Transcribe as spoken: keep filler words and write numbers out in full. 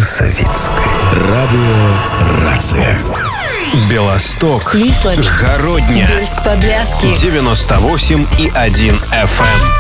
Савицкой. Радио «Рация». Белосток, Слизлочь, Городня, Бельск-Подляски, девяносто восемь и один эф эм.